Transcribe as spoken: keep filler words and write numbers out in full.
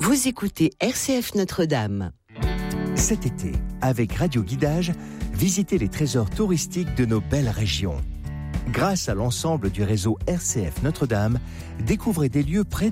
Vous écoutez R C F Notre-Dame. Cet été, avec Radio Guidage, visitez les trésors touristiques de nos belles régions. Grâce à l'ensemble du réseau R C F Notre-Dame, découvrez des lieux près